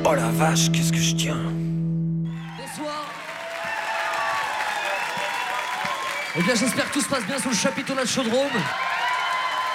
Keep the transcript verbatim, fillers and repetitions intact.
Oh la vache, qu'est-ce que je tiens. Bonsoir. Eh bien, j'espère que tout se passe bien sous le chapiteau de la Chaudrome.